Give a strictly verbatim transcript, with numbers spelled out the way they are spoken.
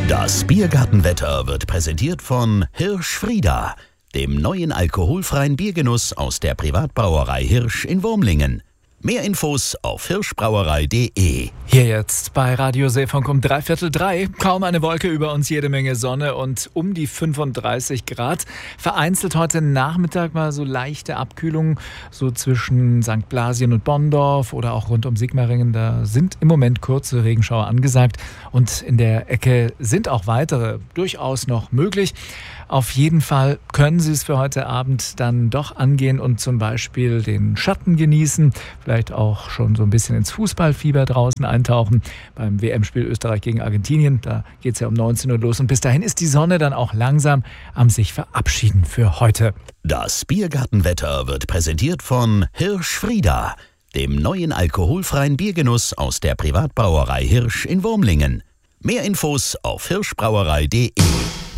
Das Biergartenwetter wird präsentiert von Hirsch-Frieda, dem neuen alkoholfreien Biergenuss aus der Privatbrauerei Hirsch in Wurmlingen. Mehr Infos auf hirschbrauerei punkt de. Hier jetzt bei Radio Seefunk um dreiviertel drei. Kaum eine Wolke über uns, jede Menge Sonne und um die fünfunddreißig Grad. Vereinzelt heute Nachmittag mal so leichte Abkühlungen, so zwischen Sankt Blasien und Bonndorf oder auch rund um Sigmaringen. Da sind im Moment kurze Regenschauer angesagt und in der Ecke sind auch weitere durchaus noch möglich. Auf jeden Fall können Sie es für heute Abend dann doch angehen und zum Beispiel den Schatten genießen, vielleicht auch schon so ein bisschen ins Fußballfieber draußen eintauchen beim W M-Spiel Österreich gegen Argentinien. Da geht es ja um neunzehn Uhr los und bis dahin ist die Sonne dann auch langsam am sich verabschieden für heute. Das Biergartenwetter wird präsentiert von Hirsch-Frieda, dem neuen alkoholfreien Biergenuss aus der Privatbrauerei Hirsch in Wurmlingen. Mehr Infos auf hirschbrauerei punkt de.